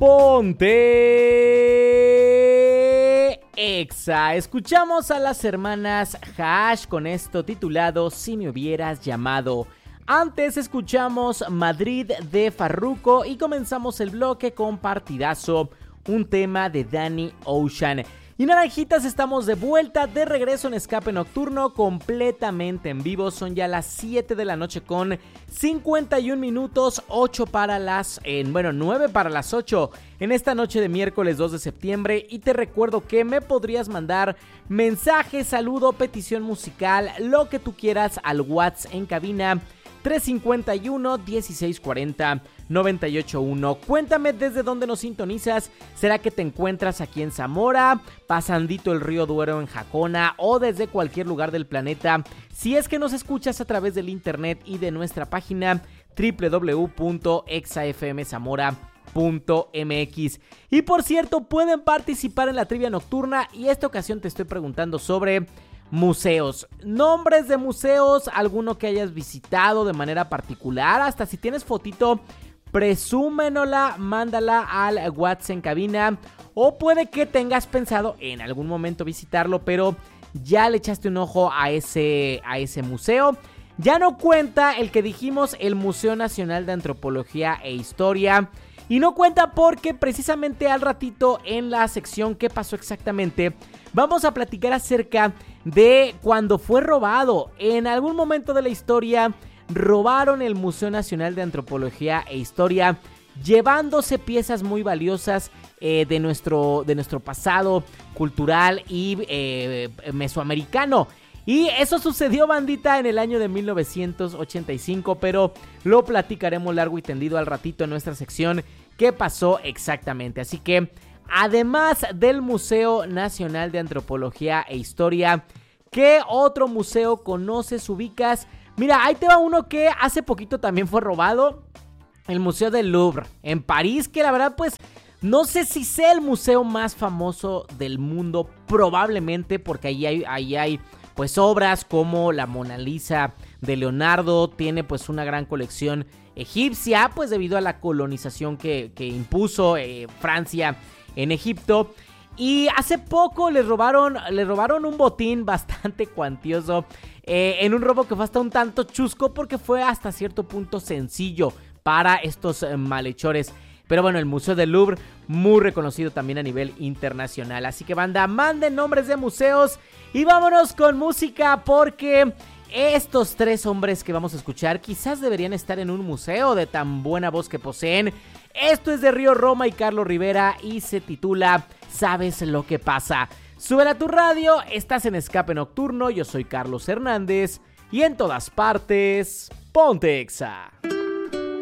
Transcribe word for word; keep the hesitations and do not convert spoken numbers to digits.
Ponte Exa. Escuchamos a las hermanas Hash con esto titulado Si me hubieras llamado. Antes escuchamos Madrid de Farruko y comenzamos el bloque con Partidazo, un tema de Danny Ocean. Y Naranjitas, estamos de vuelta, de regreso en Escape Nocturno, completamente en vivo. Son ya las siete de la noche con cincuenta y un minutos, ocho para las, eh, bueno, nueve para las ocho en esta noche de miércoles dos de septiembre. Y te recuerdo que me podrías mandar mensaje, saludo, petición musical, lo que tú quieras al WhatsApp en cabina tres cinco uno, dieciséis cuarenta, noventa y ocho uno. Cuéntame desde dónde nos sintonizas. ¿Será que te encuentras aquí en Zamora, pasandito el río Duero en Jacona o desde cualquier lugar del planeta? Si es que nos escuchas a través del internet y de nuestra página doble u doble u doble u punto exa f m zamora punto m x. Y por cierto, pueden participar en la trivia nocturna y esta ocasión te estoy preguntando sobre museos, nombres de museos, alguno que hayas visitado de manera particular, hasta si tienes fotito, presúmenola, mándala al WhatsApp en cabina, o puede que tengas pensado en algún momento visitarlo, pero ya le echaste un ojo a ese, a ese museo. Ya no cuenta el que dijimos, el Museo Nacional de Antropología e Historia, y no cuenta porque precisamente al ratito en la sección ¿Qué pasó exactamente?, vamos a platicar acerca de cuando fue robado. En algún momento de la historia robaron el Museo Nacional de Antropología e Historia, llevándose piezas muy valiosas eh, de, nuestro, de nuestro pasado cultural y eh, mesoamericano. Y eso sucedió, bandita, en el año de mil novecientos ochenta y cinco, pero lo platicaremos largo y tendido al ratito en nuestra sección ¿Qué pasó exactamente? Así que, además del Museo Nacional de Antropología e Historia, ¿qué otro museo conoces, ubicas? Mira, ahí te va uno que hace poquito también fue robado, el Museo del Louvre en París, que la verdad pues no sé si sea el museo más famoso del mundo, probablemente, porque ahí hay, ahí hay pues obras como la Mona Lisa de Leonardo, tiene pues una gran colección egipcia, pues debido a la colonización que, que impuso eh, Francia en Egipto. Y hace poco les robaron, les robaron un botín bastante cuantioso, eh, en un robo que fue hasta un tanto chusco porque fue hasta cierto punto sencillo para estos eh, malhechores. Pero bueno, el Museo del Louvre, muy reconocido también a nivel internacional. Así que, banda, manden nombres de museos y vámonos con música, porque estos tres hombres que vamos a escuchar quizás deberían estar en un museo de tan buena voz que poseen. Esto es de Río Roma y Carlos Rivera y se titula ¿Sabes lo que pasa? Súbela a tu radio, estás en Escape Nocturno, yo soy Carlos Hernández y en todas partes, ponte Exa.